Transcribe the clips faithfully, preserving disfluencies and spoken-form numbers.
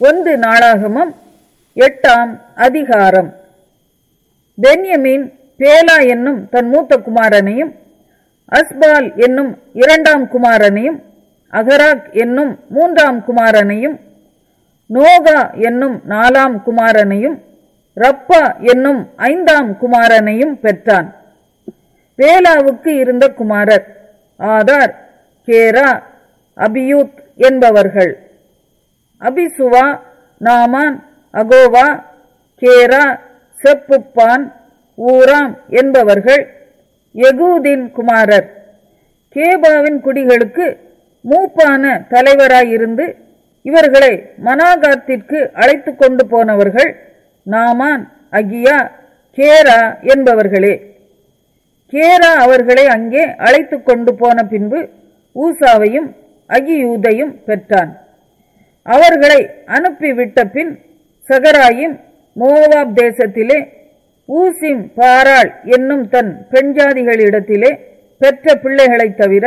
ஒன்று நாளாகமம் எட்டாம் அதிகாரம். பென்யமீன் பேலா என்னும் தன் மூத்த குமாரனையும், அஸ்பால் என்னும் இரண்டாம் குமாரனையும், அகராக் என்னும் மூன்றாம் குமாரனையும், நோகா என்னும் நாலாம் குமாரனையும், ரப்பா என்னும் ஐந்தாம் குமாரனையும் பெற்றான். பேலாவுக்கு இருந்த குமாரர் ஆதார், கேரா, அபியூத் என்பவர்கள். அபிசுவா, நாமான், அகோவா, கேரா, செப்புப்பான், ஊராம் என்பவர்கள் யெகூதின் குமாரர். கேபாவின் குடிகளுக்கு மூப்பான தலைவராயிருந்து இவர்களை மனாகாத்திற்கு அழைத்து கொண்டு போனவர்கள் நாமான், அகியா, கேரா என்பவர்களே. கேரா அவர்களை அங்கே அழைத்து கொண்டு போன பின்பு ஊசாவையும் அகியூதையும் பெற்றான். அவர்களை அனுப்பிவிட்ட பின் சகராயும் மோவாப் தேசத்திலே ஊசிம் பாராள் என்னும் தன் பெண்ஜாதிகளிடத்திலே பெற்ற பிள்ளைகளைத் தவிர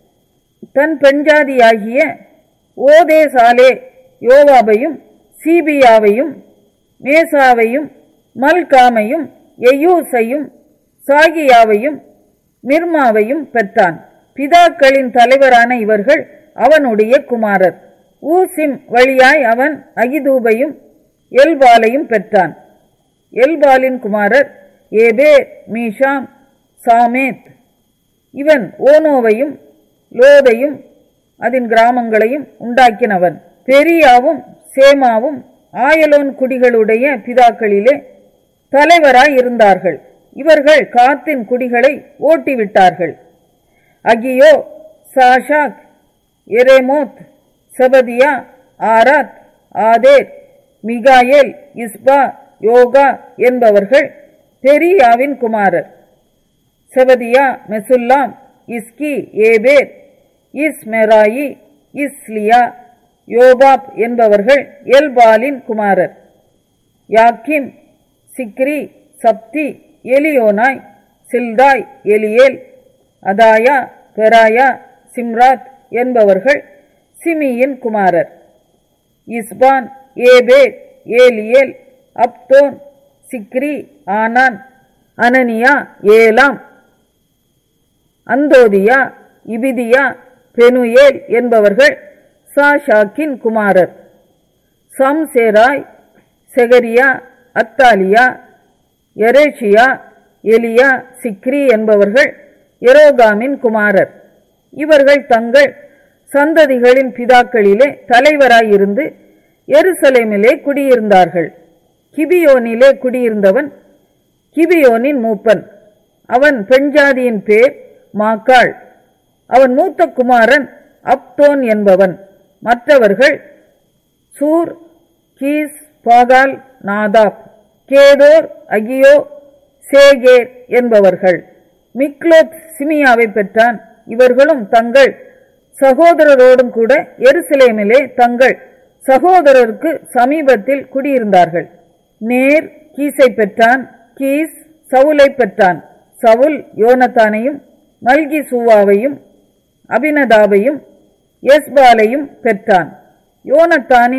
தன் பெண்ஜாதியாகிய ஓதேசாலே யோவாபையும் சீபியாவையும் மேசாவையும் மல்காமையும் எயூசையும் சாகியாவையும் மிர்மாவையும் பெற்றான். பிதாக்களின் தலைவரான இவர்கள் அவனுடைய குமாரர். ஊசிம் வழியாய் அவன் அகிதூபையும் எல்பாலையும் பெற்றான். எல்பாலின் குமாரர் ஏபேர், மீஷாம், சாமேத். இவன் ஓனோவையும் லோதையும் அதன் கிராமங்களையும் உண்டாக்கினவன். பெரியாவும் சேமாவும் ஆயலோன் குடிகளுடைய பிதாக்களிலே தலைவராய் இருந்தார்கள். இவர்கள் காத்தின் குடிகளை ஓட்டிவிட்டார்கள். அகியோ, சாஷாக், எரேமோத், செபதியா, ஆராத், ஆதேர், மிகாயேல், இஸ்பா, யோகா என்பவர்கள் பெரியாவின் குமாரர். செபதியா, மெசுல்லாம், இஸ்கி, ஏபேர், இஸ்மெராயி, இஸ்லியா, யோபாப் என்பவர்கள் எல்பாலின் குமாரர். யாக்கிம், சிக்ரி, சப்தி, எலியோனாய், சில்தாய், எலியேல், அதாயா, பெராயா, சிம்ராத் என்பவர்கள் சிமியின் குமாரர். இஸ்பான், ஏபேர், ஏலியேல், அப்தோன், சிக்ரி, ஆனான், அனனியா, ஏலாம், அந்தோதியா, இபிதியா, பெனுயேல் என்பவர்கள் சாஷாக்கின் குமாரர். சம்சேராய், செகரியா, அத்தாலியா, எரேஷியா, எலியா, சிக்ரி என்பவர்கள் எரோகாமின் குமாரர். இவர்கள் தங்கள் சந்ததிகளின் பிதாக்களிலே தலைவராயிருந்து எருசலேமிலே குடியிருந்தார்கள். கிபியோனிலே குடியிருந்தவன் கிபியோனின் மூப்பன். அவன் பெண்ஜாதியின் பேர் மாக்காள். அவன் மூத்த குமாரன் அப்தோன் என்பவன். மற்றவர்கள் சூர், கீஸ், பாகால், நாதாப், கேதோர், அகியோ, சேகேர் என்பவர்கள். மிக்லோத் சிமியாவை பெற்றான். இவர்களும் தங்கள் சகோதரரோடும் கூட எருசலேமிலே தங்கள் சகோதரருக்கு சமீபத்தில் குடியிருந்தார்கள். நேர் கீசை பெற்றான். கீஸ் சவுலை பெற்றான். சவுல் யோனத்தானையும் மல்கி சூவாவையும் அபினதாபையும் எஸ்பாலையும் பெற்றான். யோனத்தானின்